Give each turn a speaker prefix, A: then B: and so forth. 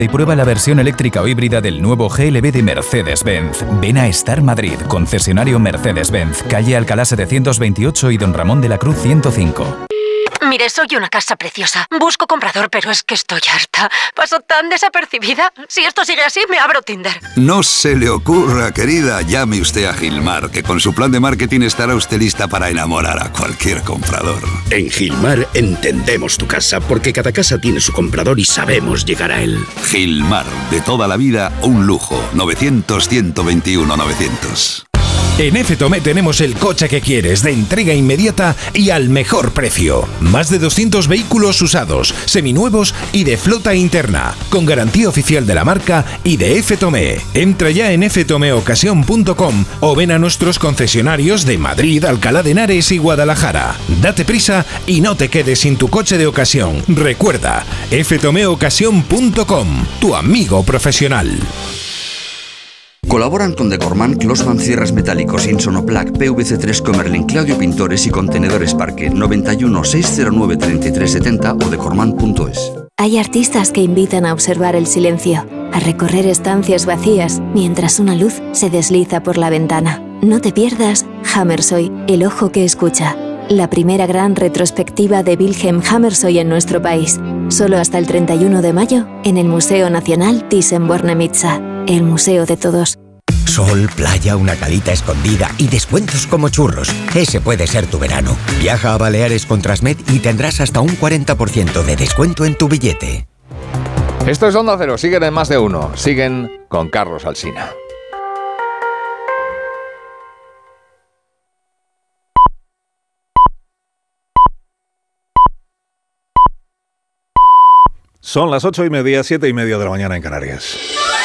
A: Y prueba la versión eléctrica o híbrida del nuevo GLB de Mercedes-Benz. Ven a Star Madrid, concesionario Mercedes-Benz, calle Alcalá 728 y Don Ramón de la Cruz 105.
B: Mire, soy una casa preciosa. Busco comprador, pero es que estoy harta. Paso tan desapercibida. Si esto sigue así, me abro Tinder.
C: No se le ocurra, querida. Llame usted a Gilmar, que con su plan de marketing estará usted lista para enamorar a cualquier comprador.
D: En Gilmar entendemos tu casa, porque cada casa tiene su comprador y sabemos llegar a él.
C: Gilmar, de toda la vida, un lujo. 900-121-900.
E: En FTOME tenemos el coche que quieres, de entrega inmediata y al mejor precio. Más de 200 vehículos usados, seminuevos y de flota interna, con garantía oficial de la marca y de FTOME. Entra ya en ftomeocasión.com o ven a nuestros concesionarios de Madrid, Alcalá de Henares y Guadalajara. Date prisa y no te quedes sin tu coche de ocasión. Recuerda, ftomeocasión.com, tu amigo profesional.
F: Colaboran con Decorman, Closman Cierres Metálicos, Insonoplac, PVC3 Comerlin, Claudio Pintores y Contenedores Parque. 91 609 3370 o decorman.es.
G: Hay artistas que invitan a observar el silencio, a recorrer estancias vacías mientras una luz se desliza por la ventana. No te pierdas Hammershøi, el ojo que escucha. La primera gran retrospectiva de Wilhelm Hammershøi en nuestro país. Solo hasta el 31 de mayo en el Museo Nacional Thyssen-Bornemisza, el museo de todos.
H: Sol, playa, una calita escondida y descuentos como churros. Ese puede ser tu verano. Viaja a Baleares con Transmed y tendrás hasta un 40% de descuento en tu billete.
I: Esto es Onda Cero. Siguen en Más de Uno. Siguen con Carlos Alsina.
J: Son las 8:30, 7:30 de la mañana en Canarias.